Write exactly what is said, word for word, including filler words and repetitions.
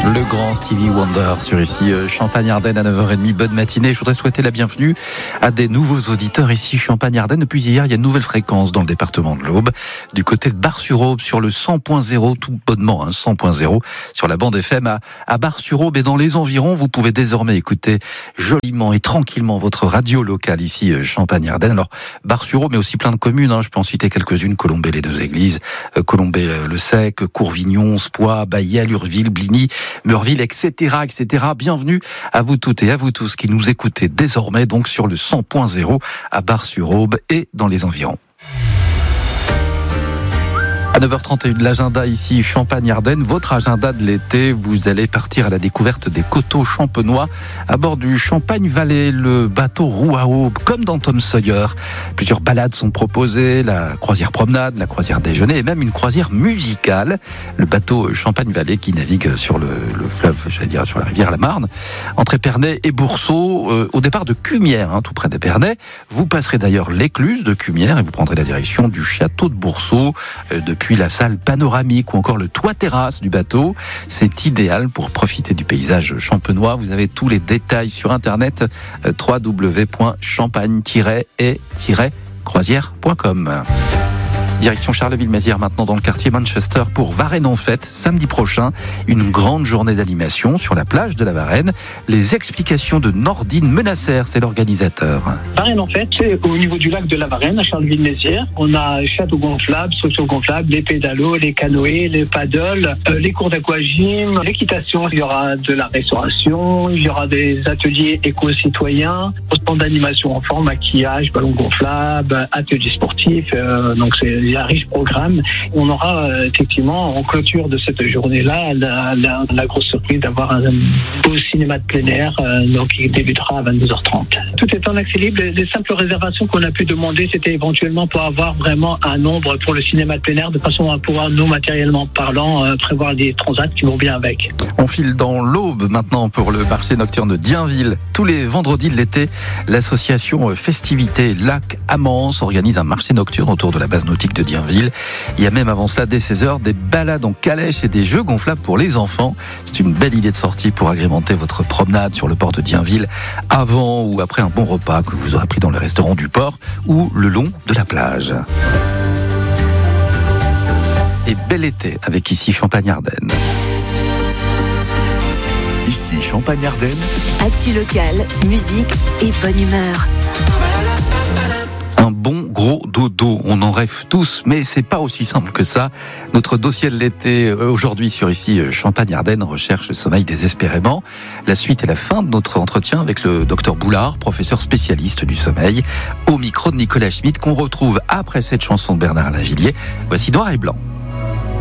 Le grand Stevie Wonder sur ici Champagne-Ardenne à neuf heures trente. Bonne matinée. Je voudrais souhaiter la bienvenue à des nouveaux auditeurs ici Champagne-Ardenne. Depuis hier, il y a une nouvelle fréquence dans le département de l'Aube, du côté de Bar-sur-Aube, sur le cent point zéro, tout bonnement, hein, cent point zéro, sur la bande F M à, à Bar-sur-Aube et dans les environs. Vous pouvez désormais écouter joliment et tranquillement votre radio locale ici Champagne-Ardenne. Alors Bar-sur-Aube, mais aussi plein de communes. Hein, je peux en citer quelques-unes: Colombey, les deux églises, euh, Colombey, euh, le Sec, Courvignon, Spoix, Baillel, Urville, Bligny, Meurville, et cetera, et cetera. Bienvenue à vous toutes et à vous tous qui nous écoutez désormais donc sur le cent point zéro à Bar-sur-Aube et dans les environs. À neuf heures trente et une, l'agenda ici Champagne-Ardenne, votre agenda de l'été. Vous allez partir à la découverte des coteaux champenois à bord du Champagne Vallée, le bateau roue à aube, comme dans Tom Sawyer. Plusieurs balades sont proposées, la croisière promenade, la croisière déjeuner et même une croisière musicale. Le bateau Champagne Vallée qui navigue sur le, le fleuve, j'allais dire sur la rivière la Marne, entre Épernay et Boursault, euh, au départ de Cumières, hein, tout près d'Épernay. Vous passerez d'ailleurs l'écluse de Cumières et vous prendrez la direction du château de Boursault, euh, depuis puis la salle panoramique ou encore le toit terrasse du bateau. C'est idéal pour profiter du paysage champenois. Vous avez tous les détails sur internet, w w w point champagne tiret et tiret croisière point com. Direction Charleville-Mézières maintenant dans le quartier Manchester pour Varennes en fête, samedi prochain. Une grande journée d'animation sur la plage de la Varenne. Les explications de Nordine Menasser, c'est l'organisateur. Varennes en fête, c'est au niveau du lac de la Varenne, à Charleville-Mézières. On a château gonflable, structure gonflable, les pédalos, les canoës, les paddles, euh, les cours d'aquagym, l'équitation. Il y aura de la restauration, il y aura des ateliers éco-citoyens, stand d'animation enfants, maquillage, ballon gonflable, ateliers sportifs. Euh, donc c'est Il y a un riche programme. On aura euh, effectivement en clôture de cette journée-là la, la, la grosse surprise d'avoir un beau cinéma de plein air, euh, donc qui débutera à vingt-deux heures trente. Tout étant accès libre, les, les simples réservations qu'on a pu demander, c'était éventuellement pour avoir vraiment un nombre pour le cinéma de plein air, de façon à pouvoir, nous, matériellement parlant, euh, prévoir des transats qui vont bien avec. On file dans l'Aube maintenant pour le marché nocturne de Dienville. Tous les vendredis de l'été, l'association Festivités Lac Amance organise un marché nocturne autour de la base nautique de Dienville. Il y a même avant cela, dès seize heures, des balades en calèche et des jeux gonflables pour les enfants. C'est une belle idée de sortie pour agrémenter votre promenade sur le port de Dienville avant ou après un bon repas que vous aurez pris dans le restaurant du port ou le long de la plage. Et bel été avec ici Champagne-Ardenne. Ici Champagne-Ardenne. Actu locale, musique et bonne humeur. Un bon gros dodo, on en rêve tous, mais c'est pas aussi simple que ça. Notre dossier de l'été aujourd'hui sur ici Champagne-Ardenne recherche le sommeil désespérément. La suite et la fin de notre entretien avec le docteur Boulard, professeur spécialiste du sommeil, au micro de Nicolas Schmitt, qu'on retrouve après cette chanson de Bernard Lavilliers. Voici Noir et Blanc.